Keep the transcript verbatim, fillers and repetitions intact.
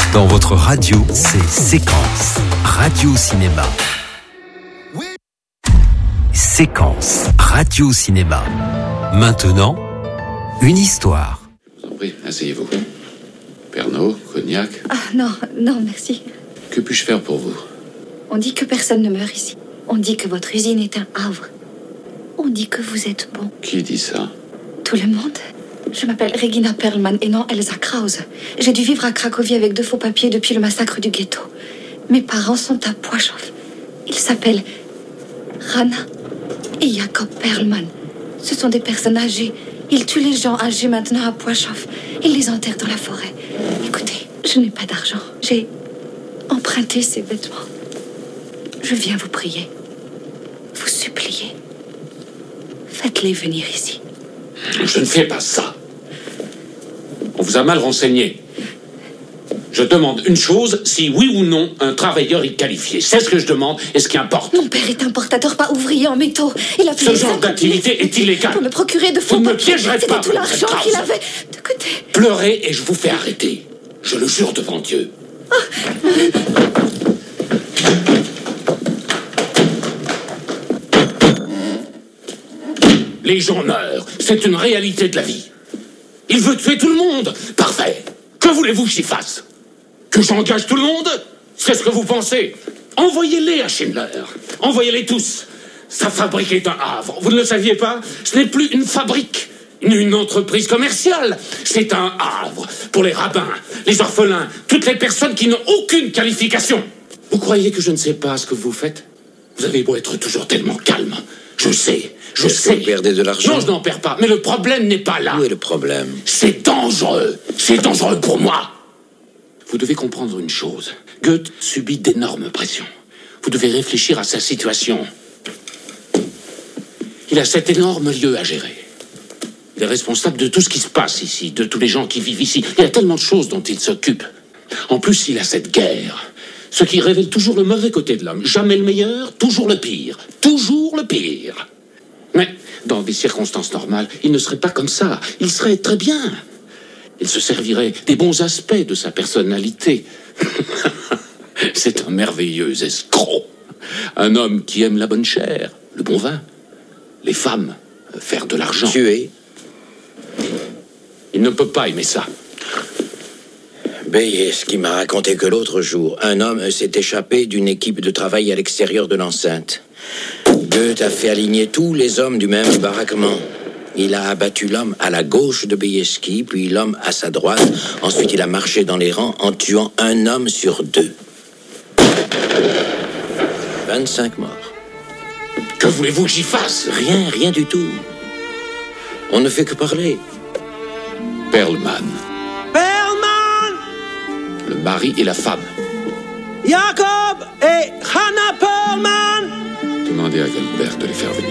Dans votre radio, c'est Séquence. Radio-cinéma. Séquence. Radio-cinéma. Maintenant, une histoire. Je vous en prie, asseyez-vous. Pernod, cognac. Ah non, non, merci. Que puis-je faire pour vous? On dit que personne ne meurt ici. On dit que votre usine est un havre. On dit que vous êtes bon. Qui dit ça? Tout le monde. Je m'appelle Regina Perlman et non Elsa Krause. J'ai dû vivre à Cracovie avec de faux papiers depuis le massacre du ghetto. Mes parents sont à Płaszów. Ils s'appellent Rana et Jakob Perlman. Ce sont des personnes âgées. Ils tuent les gens âgés maintenant à Płaszów. Ils les enterrent dans la forêt. Écoutez, je n'ai pas d'argent. J'ai emprunté ces vêtements. Je viens vous prier, vous supplier. Faites-les venir ici. Je ne fais pas ça. On vous a mal renseigné. Je demande une chose, si oui ou non un travailleur est qualifié. C'est ce que je demande et ce qui importe. Mon père est importateur, pas ouvrier en métaux. Il a Ce genre d'activité est illégal. Pour me procurer de faux Vous ne me papiers. piégerez C'était pas, tout l'argent Krause. qu'il avait. Écoutez. Pleurez et je vous fais arrêter. Je le jure devant Dieu. Les gens meurent. C'est une réalité de la vie. Il veut tuer tout le monde. Parfait. Que voulez-vous que j'y fasse? Que j'engage tout le monde? C'est ce que vous pensez? Envoyez-les à Schindler. Envoyez-les tous. Sa fabrique est un havre. Vous ne le saviez pas? Ce n'est plus une fabrique, ni une entreprise commerciale. C'est un havre pour les rabbins, les orphelins, toutes les personnes qui n'ont aucune qualification. Vous croyez que je ne sais pas ce que vous faites? Vous avez beau être toujours tellement calme. Je sais, je Est-ce que sais. vous perdez de l'argent? Non, je n'en perds pas. Mais le problème n'est pas là. Où est le problème? C'est dangereux. C'est dangereux pour moi. Vous devez comprendre une chose. Goethe subit d'énormes pressions. Vous devez réfléchir à sa situation. Il a cet énorme lieu à gérer. Il est responsable de tout ce qui se passe ici, de tous les gens qui vivent ici. Il y a tellement de choses dont il s'occupe. En plus, il a cette guerre. Ce qui révèle toujours le mauvais côté de l'homme. Jamais le meilleur, toujours le pire. Toujours le pire. Mais dans des circonstances normales, il ne serait pas comme ça. Il serait très bien. Il se servirait des bons aspects de sa personnalité. C'est un merveilleux escroc. Un homme qui aime la bonne chair, le bon vin, les femmes, faire de l'argent. Tuer? Il ne peut pas aimer ça. Bélier-ce m'a raconté que l'autre jour, un homme s'est échappé d'une équipe de travail à l'extérieur de l'enceinte. Goethe a fait aligner tous les hommes du même baraquement. Il a abattu l'homme à la gauche de Bélier-ski, puis l'homme à sa droite. Ensuite, il a marché dans les rangs en tuant un homme sur deux. vingt-cinq morts. Que voulez-vous que j'y fasse? Rien, rien du tout. On ne fait que parler. Perlman. Perlman! Le mari et la femme. Jakob et Hannah Perlman! Demandez à Galbert de les faire venir.